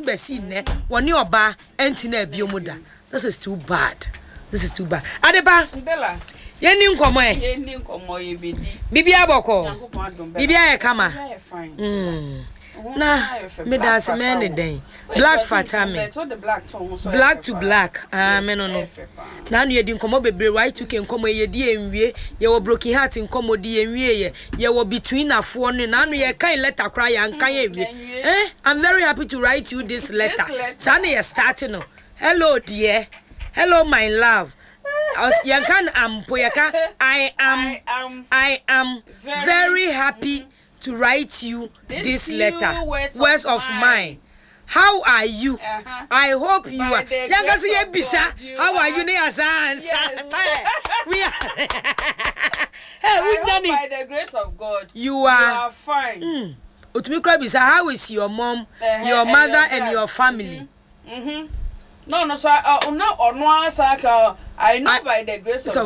besi ne woni oba enti na biom da. This is too bad. This is too bad. Adeba. Bella. Yeni nkomo e. Yeni nkomo ye bedi. Bibia boko. Bibia e kama. Fine. Na me das men den. Black fatame. Black to black. Ah me no. Na no yedi nkomo bebre right to nkomo yedi enwie. Ye wo broken heart nkomo di enwie ye wo between afo no na no ye kan letter cry and kan enwie. I'm very happy to write you this letter. Sa na ye start no. Hello dear. Hello my love. I am very happy to write you this letter. Words of mine. How are you? I hope you are. How are you? We are. By the grace of God, you are fine. How is your mom, your mother, and your family? No, so I know by the grace of